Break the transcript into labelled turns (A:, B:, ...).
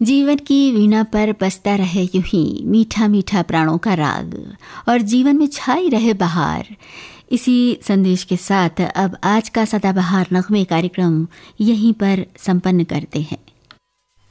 A: जीवन की वीणा पर बजता रहे यूं ही मीठा मीठा प्राणों का राग और जीवन में छाई रहे बहार। इसी संदेश के साथ अब आज का सदाबहार नगमे कार्यक्रम यहीं पर संपन्न करते हैं।